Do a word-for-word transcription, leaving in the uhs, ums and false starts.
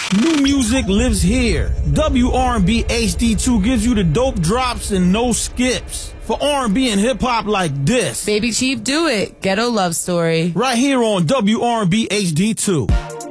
New music lives here. W R and B H D two gives you the dope drops and no skips. For R and B and hip hop like this. Baby Chief, do it. Ghetto Love Story. Right here on W R and B H D two.